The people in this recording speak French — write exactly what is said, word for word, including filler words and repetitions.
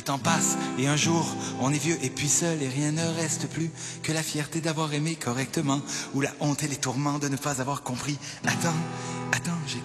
le temps passe et un jour on est vieux et puis seul et rien ne reste plus que la fierté d'avoir aimé correctement ou la honte et les tourments de ne pas avoir compris. Attends, attends, j'ai